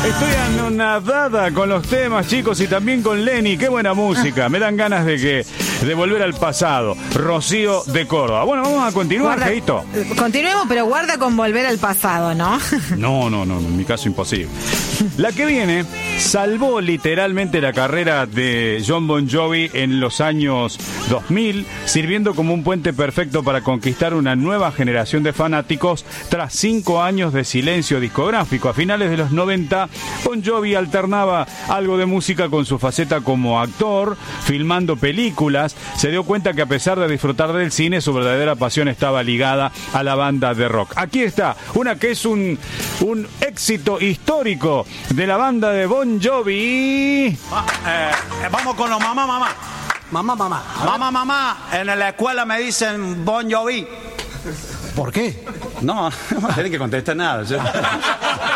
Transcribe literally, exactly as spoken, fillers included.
Estoy anonadada con los temas, chicos, y también con Lenny. Qué buena música. Me dan ganas de que de volver al pasado. Rocío de Córdoba. Bueno, vamos a continuar, Geito. Continuemos, pero guarda con volver al pasado, ¿no? No, no, no. En mi caso, imposible. La que viene salvó literalmente la carrera de Jon Bon Jovi en los años dos mil, sirviendo como un puente perfecto para conquistar una nueva generación de fanáticos tras cinco años de silencio discográfico. A finales de los noventa, Bon Jovi alternaba algo de música con su faceta como actor, filmando películas. Se dio cuenta que a pesar de disfrutar del cine, su verdadera pasión estaba ligada a la banda de rock. Aquí está, una que es un, un éxito histórico de la banda de Bon Jovi. Ah, eh, vamos con los mamá, mamá. Mamá, mamá. Mamá, mamá. En la escuela me dicen Bon Jovi. ¿Por qué? No, no tienen que contestar nada. Yo...